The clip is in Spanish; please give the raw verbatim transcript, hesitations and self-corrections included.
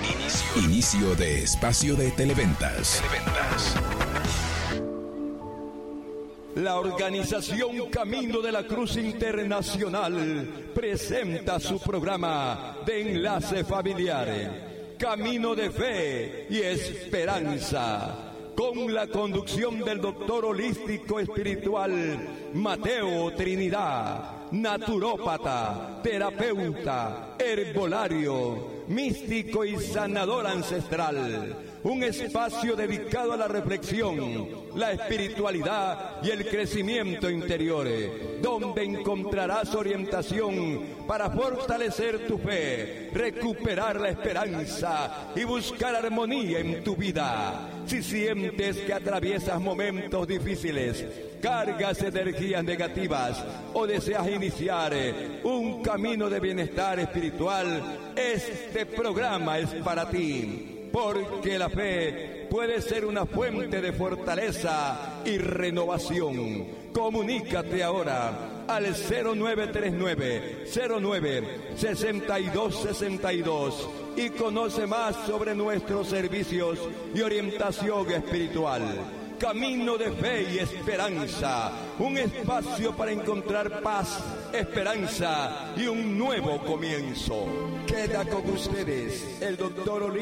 Inicio. Inicio de espacio de televentas. Televentas. La organización Camino de la Cruz Internacional presenta su programa de enlace familiar, Camino de Fe y Esperanza, con la conducción del doctor holístico espiritual Mateo Trinidad, naturópata, terapeuta, herbolario, místico y sanador ancestral. Un espacio dedicado a la reflexión, la espiritualidad y el crecimiento interior, donde encontrarás orientación para fortalecer tu fe, recuperar la esperanza y buscar armonía en tu vida. Si sientes que atraviesas momentos difíciles, cargas de energías negativas o deseas iniciar un camino de bienestar espiritual, este programa es para ti. Porque la fe puede ser una fuente de fortaleza y renovación. Comunícate ahora al cero nueve tres nueve, cero nueve, seis dos seis dos y conoce más sobre nuestros servicios y orientación espiritual. Camino de Fe y Esperanza, un espacio para encontrar paz, esperanza y un nuevo comienzo. Queda con ustedes el doctor Olí.